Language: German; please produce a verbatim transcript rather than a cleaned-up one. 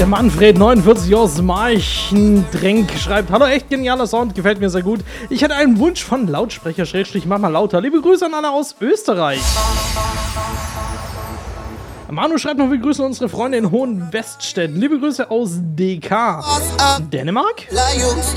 Der Manfred neunundvierzig aus Marchendrenk schreibt: Hallo, echt genialer Sound, gefällt mir sehr gut. Ich hätte einen Wunsch von Lautsprecher, Schrägstrich, mach mal lauter. Liebe Grüße an alle aus Österreich. Manu schreibt noch: Wir grüßen unsere Freunde in Hohenweststetten. Liebe Grüße aus D K. Dänemark?